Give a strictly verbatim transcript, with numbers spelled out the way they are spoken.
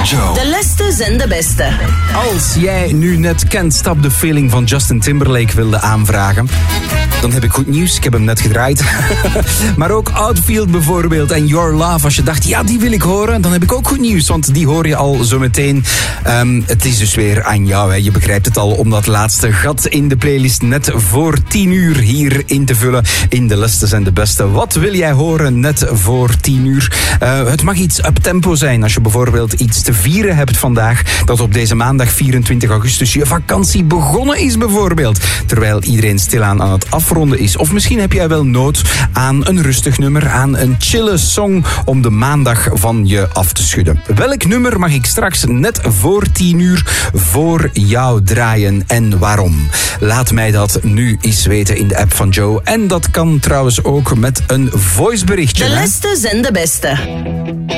Joe. De leste zijn de beste. Als jij nu net Can't Stop the Feeling van Justin Timberlake wilde aanvragen, dan heb ik goed nieuws. Ik heb hem net gedraaid. Maar ook Outfield bijvoorbeeld en Your Love. Als je dacht, ja, die wil ik horen, dan heb ik ook goed nieuws. Want die hoor je al zo meteen. Um, het is dus weer aan jou. Hè. Je begrijpt het al, om dat laatste gat in de playlist net voor tien uur hier in te vullen. In de leste zijn de beste. Wat wil jij horen net voor tien uur? Uh, het mag iets uptempo zijn. Als je bijvoorbeeld iets te vieren hebt vandaag, dat op deze maandag vierentwintig augustus je vakantie begonnen is bijvoorbeeld. Terwijl iedereen stilaan aan het afronden is. Of misschien heb jij wel nood aan een rustig nummer, aan een chille song om de maandag van je af te schudden. Welk nummer mag ik straks net voor tien uur voor jou draaien en waarom? Laat mij dat nu eens weten in de app van Joe. En dat kan trouwens ook met een voiceberichtje. De leste zijn de beste.